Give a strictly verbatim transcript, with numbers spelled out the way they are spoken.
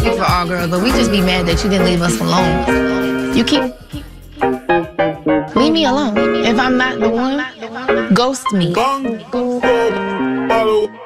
speak for all girls, but we just be mad that you didn't leave us alone. You keep... Leave me alone. If I'm not the one, ghost me. Bang, bottle.